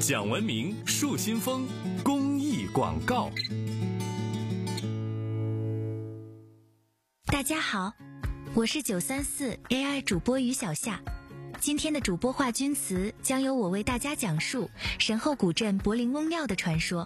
讲文明树新风公益广告。 大家好，我是934 AI 主播于小夏。今天的主播话钧词将由我为大家讲述神后古镇柏林翁庙的传说。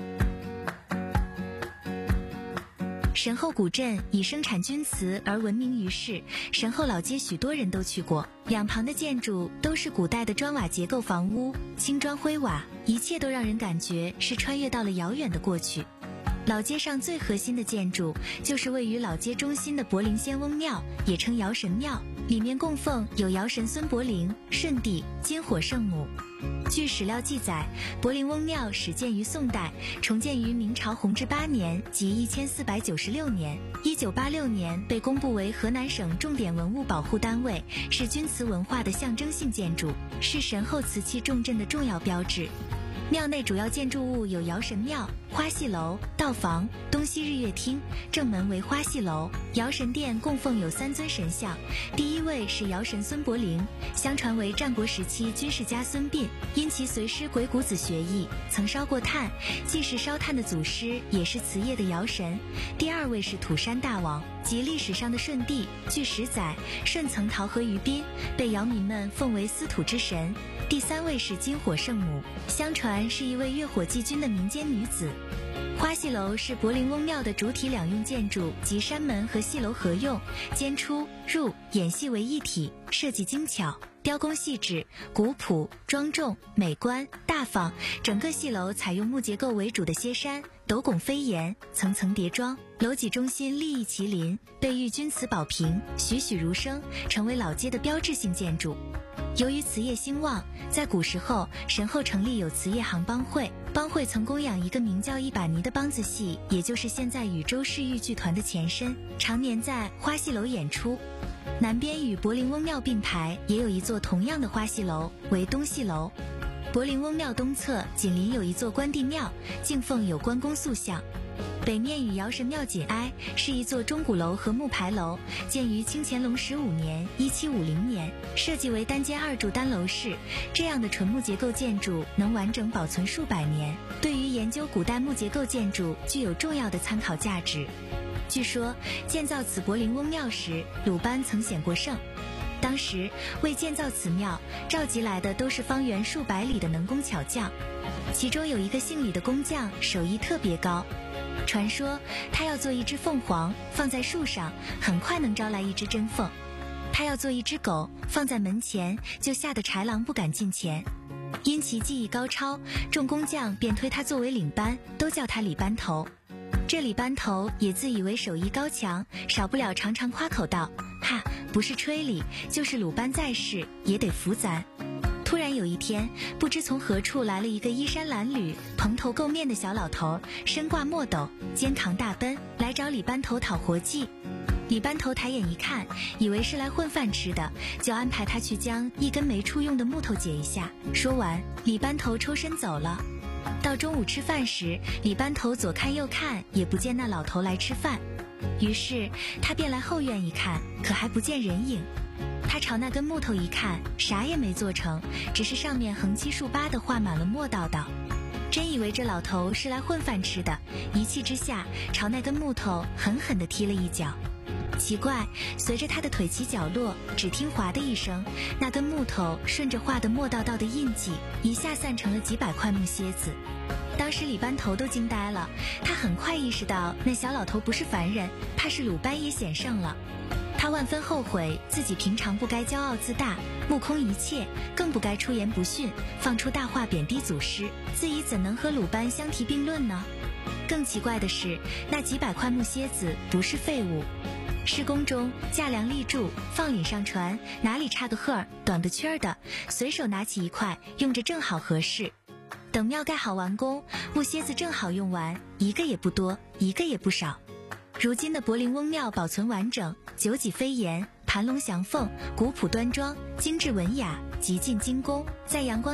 神后古镇以生产钧瓷而闻名于世，神后老街许多人都去过，两旁的建筑都是古代的砖瓦结构房屋，青砖灰瓦，一切都让人感觉是穿越到了遥远的过去。老街上最核心的建筑就是位于老街中心的柏林仙翁庙，也称尧神庙，里面供奉有尧神孙伯龄、舜帝、金火圣母。据史料记载，柏林翁庙始建于宋代，重建于明朝弘治8年即1496年，1986年被公布为河南省重点文物保护单位，是钧瓷文化的象征性建筑，是神后瓷器重镇的重要标志。庙内主要建筑物有尧神庙、花戏楼、道房、东西日月厅，正门为花戏楼。尧神殿供奉有3尊神像，第一位是尧神孙伯龄，相传为战国时期军事家孙膑，因其随师鬼谷子学艺，曾烧过炭，既是烧炭的祖师，也是瓷业的尧神。第二位是土山大王，即历史上的舜帝，据史载，舜曾逃河于滨，被尧民们奉为司土之神。第3位是金火圣母，相传是一位月火祭君的民间女子。花戏楼是柏林翁庙的主体两用建筑，即山门和戏楼合用，间出入演戏为一体，设计精巧，雕工细致，古朴庄重美观大方。整个戏楼采用木结构为主的歇山，斗拱飞檐，层层叠庄，楼脊中心立一麒麟，被玉钧瓷宝瓶，栩栩如生，成为老街的标志性建筑。由于瓷业兴旺，在古时候神后成立有瓷业行帮会，帮会曾供养一个名叫一把泥的梆子戏，也就是现在禹州市豫剧团的前身，常年在花戏楼演出。南边与柏林翁庙并排，也有一座同样的花戏楼，为东戏楼。柏林翁庙东侧紧邻有一座关帝庙，敬奉有关公塑像。北面与尧神庙紧挨，是一座钟鼓楼和木牌楼，建于清乾隆15年1750年，设计为单间2柱单楼式。这样的纯木结构建筑能完整保存数百年，对于研究古代木结构建筑具有重要的参考价值。据说建造此柏林翁庙时，鲁班曾显过圣。当时为建造此庙，召集来的都是方圆数百里的能工巧匠，其中有一个姓李的工匠手艺特别高。传说他要做一只凤凰，放在树上，很快能招来一只真凤；他要做一只狗，放在门前，就吓得豺狼不敢近前。因其技艺高超，众工匠便推他作为领班，都叫他李班头。这李班头也自以为手艺高强，少不了常常夸口道：哈，不是吹李，就是鲁班在世，也得服咱。突然有一天，不知从何处来了一个衣衫褴褛、蓬头垢面的小老头，身挂墨斗，肩扛大奔，来找李班头讨活计。李班头抬眼一看，以为是来混饭吃的，就安排他去将一根没处用的木头解一下。说完，李班头抽身走了。到中午吃饭时，李班头左看右看，也不见那老头来吃饭。于是他便来后院一看，可还不见人影。他朝那根木头一看，啥也没做成，只是上面横七竖八地画满了墨道道。真以为这老头是来混饭吃的，一气之下朝那根木头狠狠地踢了一脚。奇怪，随着他的腿起脚落，只听哗的一声，那根木头顺着画的墨道道的印记，一下散成了几百块木楔子。当时李班头都惊呆了，他很快意识到那小老头不是凡人，怕是鲁班也显圣了。他万分后悔自己平常不该骄傲自大，目空一切，更不该出言不逊，放出大话贬低祖师，自己怎能和鲁班相提并论呢？更奇怪的是，那几百块木楔子不是废物。施工中架梁立柱，放领上船，哪里差个赫儿短个圈儿的，随手拿起一块，用着正好合适。等庙盖好完工，木楔子正好用完，一个也不多，一个也不少。如今的柏林翁庙保存完整，九脊飞檐，盘龙翔凤，古朴端庄，精致文雅，极尽精工，在阳光